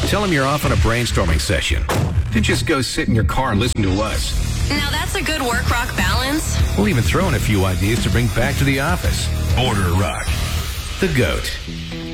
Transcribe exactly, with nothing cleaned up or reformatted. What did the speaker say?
Tell them you're off on a brainstorming session. Then just go sit in your car and listen to us. Now that's a good work-rock balance. We'll even throw in a few ideas to bring back to the office. Border Rock. The GOAT.